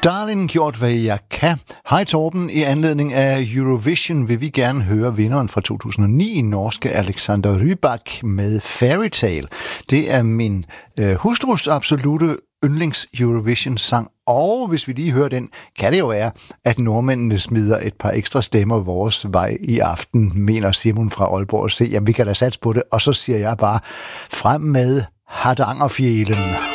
Darling, gjort hvad jeg kan. Hej Torben, i anledning af Eurovision vil vi gerne høre vinderen fra 2009, norske Alexander Rybak med Fairytale. Det er min hustrus absolute yndlings Eurovision-sang, og hvis vi lige hører den, kan det jo være, at nordmændene smider et par ekstra stemmer vores vej i aften, mener Simon fra Aalborg og se. Jamen, vi kan da satse på det, og så siger jeg bare, frem med Hardangerfjelen.